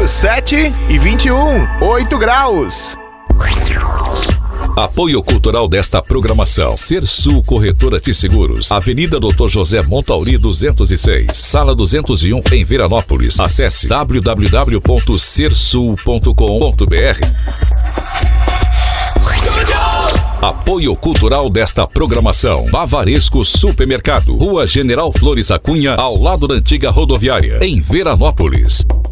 7h21, 8 graus. Apoio cultural desta programação: Sersul Corretora de Seguros, Avenida Dr. José Montauri 206, Sala 201, em Veranópolis. Acesse www.sersul.com.br. Apoio cultural desta programação: Bavaresco Supermercado, Rua General Flores Acunha, ao lado da antiga rodoviária, em Veranópolis.